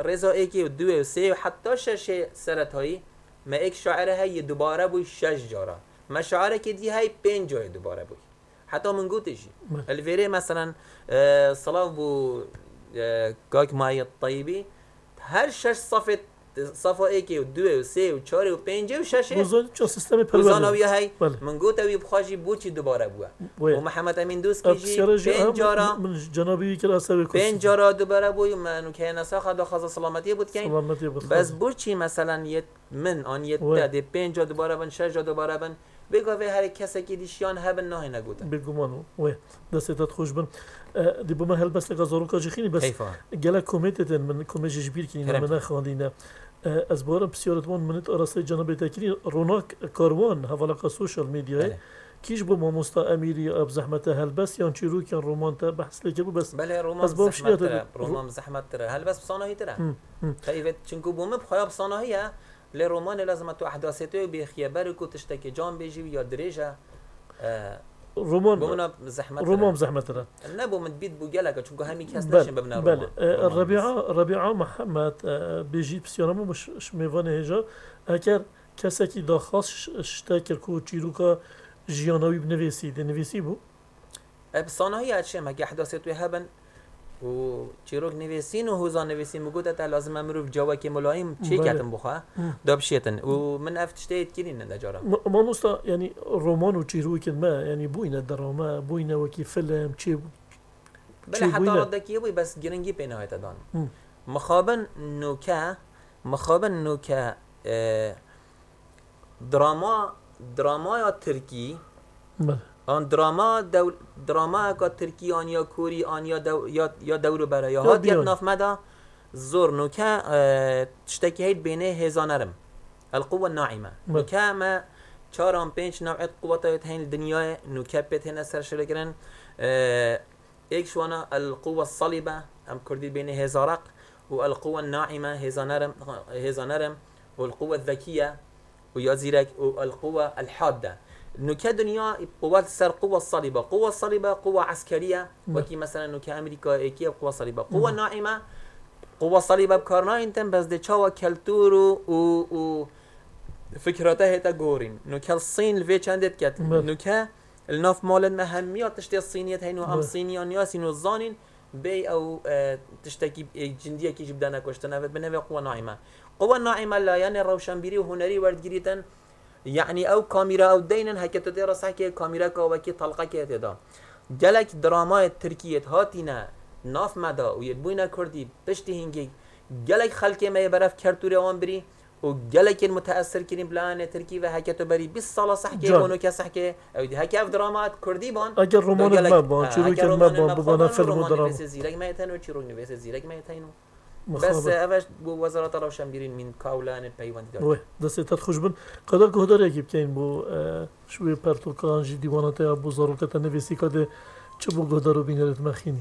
رضا ایکی و دوی و سه و حتی شش سرطایی ما ایک شاعره هی دوباره بوی 6 جاره ما شاعره که دی هی 5 جای دوباره بوی حتی من گوتشی الویره مثلا صلاة بو كاك ماي الطيبي هر 6 صفه ایکی و دوی و سه و چهار و 5 و 6 بزرگ چه سیستم پرورده روزانویه هی من گوته وی بخواجی بوچی دوباره بوه و محمد امین دوست کیجی 5 جاره من جنابی که راسته 5 جاره دوباره بوی منو که نساخه داخل سلامتی بود که بس بوچی مثلا یه من آن یه ده 5 جا دوباره بن 6 جا دوباره بن بگو به هر کسی که دیشیان هبن نه نگوتن بگو منو و دستت خوش بن دی بما هل بس لغزارو کاجخینی بس گله کمیتتن من کمیجش بیر کنین من خواندینه از بارم بسیارتوان منت آراسته جناب تکری روناک کاروان حوالا سوشال میدیا کیش با ماموستا امیری اب زحمت هل بس یا چیرو کن رومان تا بحث لکبو بس بله رومان زحمت تره هل بس بصانهی تره خیلی چنکو بومه بخواه بصانهیه لرومان لازم تو احداثیتو بخیه برکو تشتکی جان بیجی یا دریجه رومان زحمت را نبو من بيت بوجلك چونكو همي كاس نشن ببنا رومان ربيعه محمد بيجي بسيارمو مش ميوان هجا اگر کسی که داخواست شتاکر کو چیروکا جیانوی بنویسی نویسی بو بصانهی اتشم اگه احداثیتو هبن و چیروک نویسین و هوزان نویسین مگوده تا لازم امروف جوا که ملایم چی کتن بخواه دابشیتن و من افتشتید کرین نجارم ما مستا یعنی رومان و چیروک ما یعنی بوینه دراما بوینه وکی فیلم چی بله حتی ردکی بوی بس گرنگی پینایت دان مخابن نوکه دراما یا ترکی آن دراما که ترکی آن یا کوری آن یا دورو برای یا هات یاد ناف مدا زور نوکه تشتکی هید بینه هزانرم القوة الناعمة نوکه ما 4-5 نوعیت قوة هین الدنيا نوکه پیت هین اثر شرکرن ایک شوانا القوة الصلبة هم کردید بینه هزارق والقوة الناعمة هزانرم والقوة الذكية ويا زيرك والقوة الحادة نوكا دنيا قوات سر قوة الصلبة قوة عسكرية وكي مثلا نوكا أمريكا إيكيا قوة صلبة قوة ناعمة قوة صلبة بكارنا انتم بس دي چاوا كالتور و فكرته هتا غورين نوكا الصين الفي چندت كت نوكا الناف مالن مهميات تشتي الصينيات هينو هم صينيان ياسين والظانين بي او تشتكي جندية كي جبدانا كشتنا بنوي قوة ناعمة قوة ناعمة لا يعني روشنبيري وهنري وردگريتن يعني او كاميرا او دينن هكذا ترى صحكي كاميرا كوكي طلقه كده جلك دراما تركيا هاتينا ناف مدى ويبوينا كردي بشتي هنجي جلك خلق ما يبرف كرتوري وان بري وجلك المتاثر كريم بلان تركي وهكذا بري بالصلاه صحكي ونو كصحكي او دي هكا في درامات كردي بان اجر رومان ما بان شروع كان ما بان بنا فيلم دراما زيرك ما يتنو شروع نبيس زيرك ما يتنو بس اوش وزارت روشنبیرین من کاولان پیوندی داره. وی دستت خوش بن. قدر که هدر یکی بکنیم بو شوی پرتوکان جی دیوانات یا بو زاروکت نویسی کده چه بو قدر رو بینرت مخینی.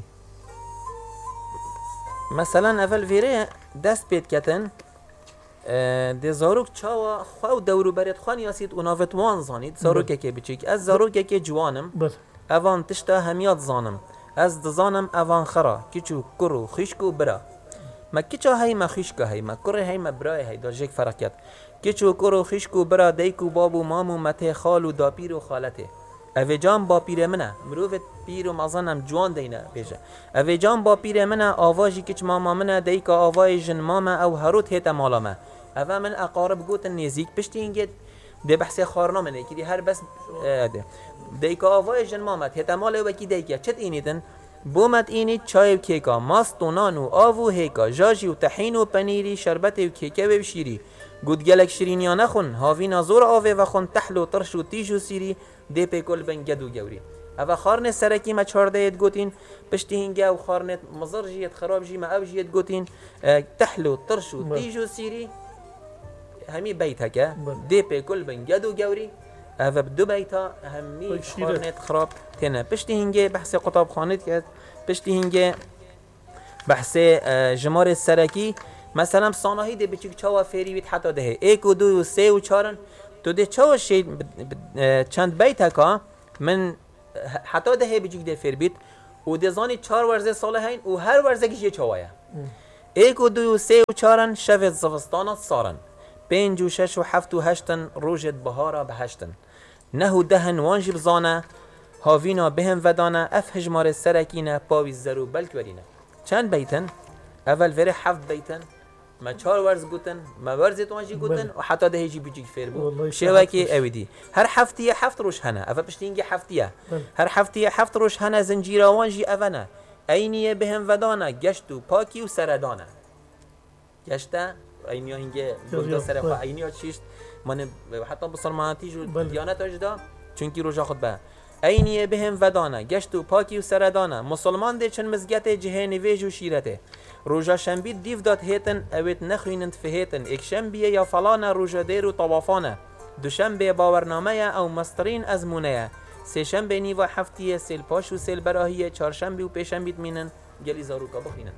مثلا اول ویره دست بید کتن ده زاروک چاوا خو دورو برید خوان یاسید اوناوت وان زانید زاروک که بچیک از زاروک که جوانم اوان تشتا همیات زانم از دزانم اوان خرا کیچو کرو خیشکو برا ما کیچو هی ما خیشکو هی ما کره هی ما برای هی دا جک فرقیت کیچو کرو خیشکو برا دیکو بابو مامو مته خالو دا پیر و خالته اوه جان با پیر منه مروفت پیر و مزانم جوان دینه بیجه اوه جان با پیر منه آواجی کچ ماما منه دیکا آوای جن ماما او هروت هیتا مالا ما اوه من اقارب گوتن نیزیک پشتی اینگه ده بحث خارنا منه که دی هر بس دیکا آوای جن ماما هیتا مالا وکی دیکا چت اینیدن بومت اینی چای و کیکا ماست و نان و آو و هیکا جاجی و طحین و پنیری شربت و کیکه و بشیری گود گلک شیرینیا نخون هاوی نازور آوه و خون تحل و ترش و تیج و سیری دی پیکل بن گدو گوری اوه خارن سرکی ما چارده ید گوتین پشتی هنگه و خارنت مزر جیت خراب جی ما او جیت گوتین تحل و ترش و تیج و سیری همی بیت هکه دی پیکل بن گدو گوری اوه بدو بیتا همی خارنت خراب تنه پشتی هنگه بحث قطاب خانت کرد پشتی هنگه بحث جمار سرکی مثلا صانعی ده بچیک چاوا فری وید حتی ده 1 و 2 و 3 و 4 تو ده چاوا شی چند بیت که من حتی ده بچیک ده فر بیت و ده زانی 4 ورزه ساله هین و هر ورزه کیش چاوایه 1 و 2 و 3 و 4 شفت زفستانات سارن 5 و 6 و 7 و 8 روجت بهارا بهشتن 9 و 10 وانجی بزانه هاوینا بهم ودانه اف هجمار سرکینه پاوی زرو بلک ورینه چند بیتن؟ اول وره 7 بیتن ما 4 ورز گوتن ما ورزت وانجی گوتن و حتی ده هیچی بیچی فیر بو شوکی اویدی هر هفته 7 روش هنه اول پشتینگی هفته هر هفته 7 روش هنه زنجیره وانجی اونه اینیه بهم ودانه گشت و پاکی و سردانه گشته اینیا هنگه بلده سر خواه اینیا چیشت من حتی بسلمانتی جو دیانت اجدا چونکی روژا خود به اینیه بهم ودانه گشت و پاکی و سردانه مسلمان ده چون مزگت جهه نویج و شیرته روژا شنبی دیو داد هیتن اوید نخوینند فهیتن یک شنبیه یا فلانه روژا دیر و طوافانه دوشنبه باورنامه او مسترین ازمونه سه شنبه نیو هفتیه سیل پاش و سیل براهیه چهارشنبه و پیشنبیت مینن گلی زاروکا بخینن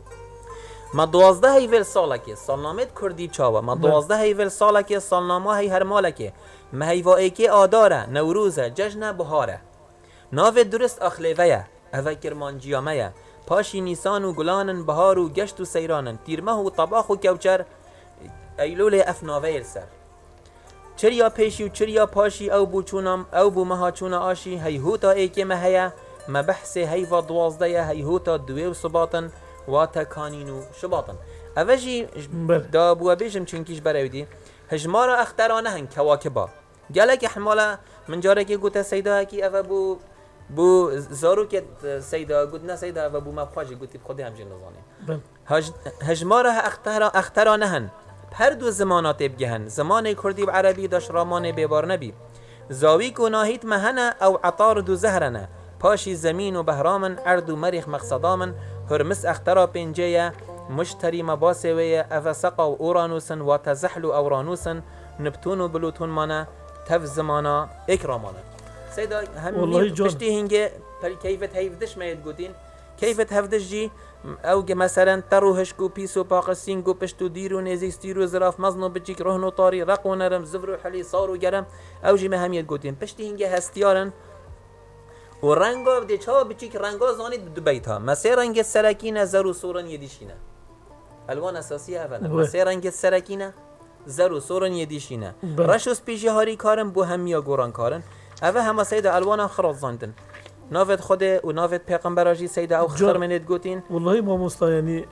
ما 12 هیول سالکه سالنامه کردی چاوا ما 12 هیول سالکه سالنامه هی هر مالکه ما هیوایی که آداره نوروزه جشن بهاره ناو درست اخلیوه اوه کرمانجیامه پاشی نیسان و گلانن بهار و گشت و سیرانن تیرمه و طباخ و کوچر ایلول افناوه سر چریا پیشی و چریا پاشی او بو چونم او بو مها چون آشی هیهوتا ایکه مهیا ما بحث هیوا 12 هیهوتا دوی و صباطن و تکانین و شباطن اوجی دا بو بیشم چنکیش براودی هجمارا اخترانه هن کواکبا گلک احمالا من جاره که گوته سیدا کی او بو زارو که سیدا گوت نه سیدا و بو مبخواجی گوتی خودی همجین نزانیم هجمارا اخترانه هن هر دو زمانات بگهن زمان کردی و عربی داش رامان بیبار نبی زاوی کو ناهیت مهنه او عطار دو زهرنه پاشی زمین و بهرامن عرض و مریخ مقصدامن هرمس اخترا پنجه مشتری مباسویه افسقا و اورانوسن و تزحل و اورانوسن نبتون و بلوتون مانه تف زمانا اکرامانه سیدا همین پشتی هنگه کیفت هیفدش مید گوتین کیفت هفدش جی او که مثلا تروهش کو پیسو پاقسین کو پشتو دیرو نزیستیرو زراف مزنو بچیک رهنو طاری رقو نرم زفرو حلی صارو گرم او جی مهمیت گوتین پشتی هنگه هستیارن و رنگا بده چا بچیک رنگا زانید دو بیت ها مسیر رنگ سرکینه زرو سورن یدیشینه الوان اساسی اوله مسیر رنگ سرکینه زرو سورن یدیشینه رشوس پیشی هاری کارن بو همیا گوران کارن اوه همه سید الوان خراز زاندن نافت خود و نافت پیغمبراجی سید او خسر منید گوتین والله ما مستا یعنی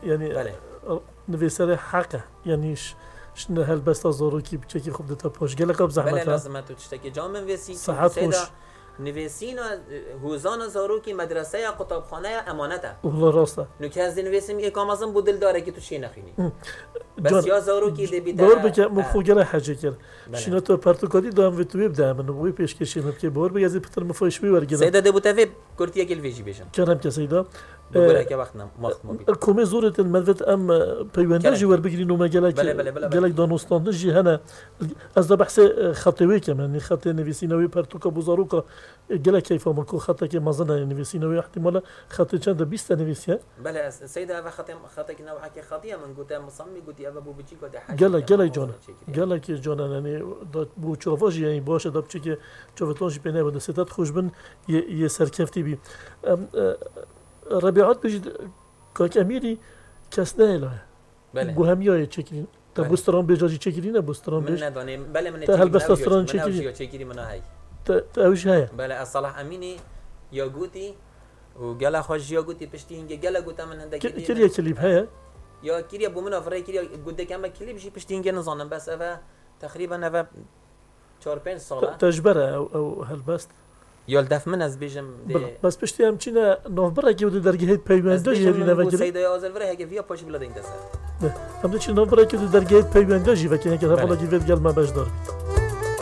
نویسر حقه یعنی شنه هل بس زارو کی بچکی خوب دتا پاش گله قب زحمت بله لازم تو تشتکی جام ویسی سید نویسین هوزان زارو کی مدرسه یا کتابخانه امانته والله راسته نوکی از نویسیم اقامتم بودل داره که تو شی نخینی بس یا زارو کی دی بیت بار بک مخوگره حاجه کرد شینا تو پرتوکادی دام و تو بده من و پیش کشیم که بار بگه از پتر مفایش میورگه سیدا دبو تفی کرتیه کل ویجی بشم کردم که سیدا بقول که وقت مبی کومه زورت المدت ام پیونده جوار بگیرین و مگلک دانستانده جی هنه از ده بحث خطوی که من خط نویسینوی پرتوکا بزاروکا گله کیف ماکو خطه که مزنه نویسینوی احتمالا خط چند 20 نویسیه بله سیدا و خط که نوع که خطیه من گوته مصمم گوتی ابو بو بچی گوته حاجه گله که جان یعنی بو چوفاج یعنی باشه داب چی که چوفتونش بینه بده ستات خوشبن یه سرکفتی بی ربیعات بجید که امیری کس نه بله بو همیای چکرین تا بوستران بجاجی چکرین نه بوستران بج من ندانم بله من هل بس بوستران چکرین من هاي تا اوش هاي بله صلاح امینی یا گوتی و گله خوش یا گوتی پشتی اینگه گله گوتا من هنده کلیه کلیپ هاي یا کلیه بو من افرای کلیه گوده که اما کلیپ جی پشتی اینگه نزانم بس اوه تقریبا اوه 4-5 ساله تجبره او هل بست یال دف من از بیشم بس پشتی همچینه نوبره که بوده درگاه پیوندی جری نوگیری سیدای آذربایجان هک ویا پاش بلاد این دست هم چی نوبره که درگاه پیوندی جی و که هک حالا کی ود گل ما باش دار